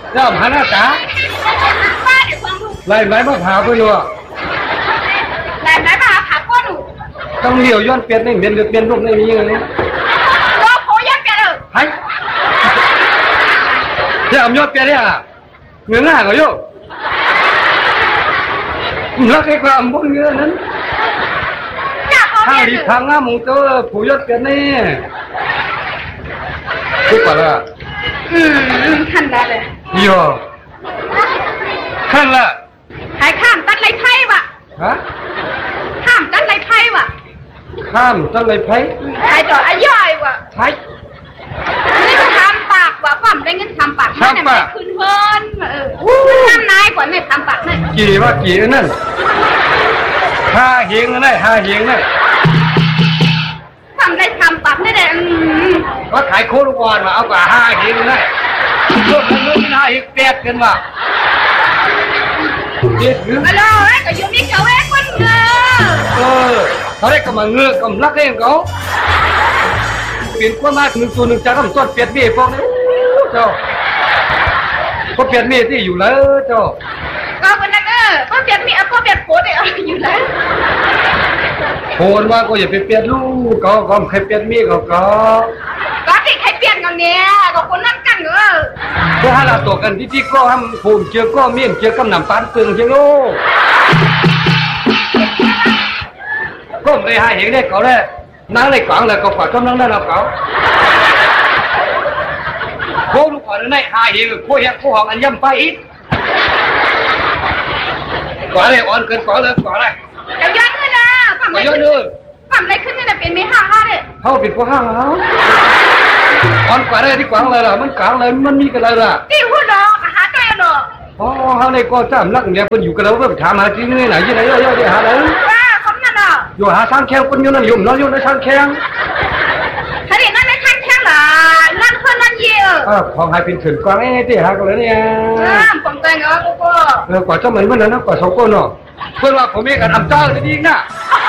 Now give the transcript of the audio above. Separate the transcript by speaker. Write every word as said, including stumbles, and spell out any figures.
Speaker 1: เจ้าหาหน้าตาไล่ไล่มาผ่าไปเลย
Speaker 2: ไล่ไล่มาผ่าก้นหนู
Speaker 1: ต้องเหลียวย้อนเปลี่ยนในเปลี่ยนเปลี่ยนรูปในนี้ไง
Speaker 2: โอ้โหย้อนเปลี่ยนเลย
Speaker 1: ไอ้เจ้าย้อนเปลี่ยนเนี่ยเงินหน้าก็โย่รักไอ้ความบุญเงินนั้นข้าวดีทางหน้าหมูเตอร์ผู้ยศเปลี่ยนนี่ทุกคนละ
Speaker 2: อืมขั้นละเลย
Speaker 1: โย่ขั้นละ
Speaker 2: หายข้ามตัดไรไพ่วะ
Speaker 1: ฮะ
Speaker 2: ข้ามตัดไรไพ่วะ
Speaker 1: ข้ามตัดไรไพ่
Speaker 2: หายต่ออาย่อยวะ
Speaker 1: ไพ่
Speaker 2: นี่ทำปากวะปั๊มได้เงินทำปาก
Speaker 1: ทำปาก
Speaker 2: คืนเพิ่นเออทำนายก่อนไม่ทำปากนั่น
Speaker 1: กี่ว่ากี่นั่นห้าเฮงนั่นห้าเฮงนั่น
Speaker 2: ทำได้ทำปากได้แต่
Speaker 1: ก็ขายโคลูกอ่อนมาเอากว่าห้าเฮงนั่นรถมันรถมันห้าเฮงแปดกันว่ะเด็ดหรือ
Speaker 2: มาเลยก็อยู่นี่เขาเองคนเงอ
Speaker 1: เออเขาได้กำลังเงือกำลังเองเขาเปลี่ยนกว่ามาหนึ่งตัวหนึ่งจะทำต้นเปลี่ยนเบี้ยพวกนี้เจ้าก็เปลี่ยนเบี้ยที่อยู่แล้วเจ้า
Speaker 2: ก็คนนั้นเออก็เปลี่ยนมีก็เปลี่ยนโผล่เนี่ยอยู่แล้ว
Speaker 1: โผล่ว่าก็อย่าไปเปลี่ยนลูกก็ก็ใครเปลี่ยนมีก็ก็
Speaker 2: ก็ที่ใครเปลี่ยนกันเนี่ยก็คนนั้นกันเออ
Speaker 1: ก็ถ้าเราตัวกันที่ที่ก็ทำภูมิเชื่อก็เมี่ยงเชื่อกำนำปานเกลืองเชียงโลก็เลยหาเห็นได้เขาได้นั่งในกลางเลยก็ปล่อยต้มนั่งได้แล้วเขาโค้ลูกอ่อนในหาเห็นโค้เห็นโค้หองอันย่ำไปอีกก่อนเลยอ่อนเกินก่อนเลยก่อนเลย
Speaker 2: จะย้อนเลยนะ
Speaker 1: ปั๊มย้อนเลย
Speaker 2: ปั๊มอะไรขึ้นนี่นะเป็นไม่ห้าห้าเลย
Speaker 1: เขาเป็นพวกห้างแล้วอ่อนกว่าเลยที่กลางเลยล่ะมันกลางเลยมันมีกันเลยล่ะ
Speaker 2: ที่หัวดอกหาใจหรอ
Speaker 1: อ๋อเขาในก็จำรักเนี่ยคนอยู่กันแล้วก็ไปถามหาที่นี่ไหนที่ไหนเยอะๆเดี๋ยวหาเลย
Speaker 2: ว้าคำนั้นอ่ะ
Speaker 1: อยู่หาช่างแข้งคนอยู่นั่นอยู่นั่นอยู่ในช่างแข้ง
Speaker 2: ถ้าเด็กนั่นในช่างแข้งล่ะนั่นคนนั่นเยอะ
Speaker 1: อ่าของหายเป็นถึงกลางไอ้ที่หากันเลยเนี่ย
Speaker 2: อ่าผมแต่งเหรอกูก็
Speaker 1: เออกว่าเจ้าเหมือนมันนะกว่าสองคนเนาะเพื่อนว่าผมมีการทำเจ้าจะดีนะ